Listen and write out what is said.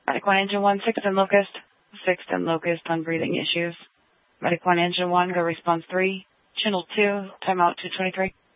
Medic 1, Engine 1, 6th and Locust. 6th and Locust on breathing issues. Medic 1, Engine 1, go response 3. Channel 2, timeout 223.